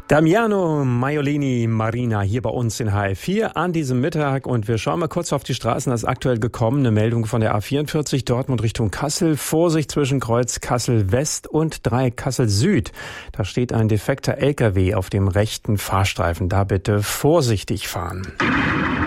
Damiano Maiolini Marina hier bei uns in HR4 an diesem Mittag und wir schauen mal kurz auf die Straßen. Das ist aktuell gekommen, eine Meldung von der A44 Dortmund Richtung Kassel. Vorsicht zwischen Kreuz Kassel West und Dreieck Kassel Süd. Da steht ein defekter LKW auf dem rechten Fahrstreifen. Da bitte vorsichtig fahren.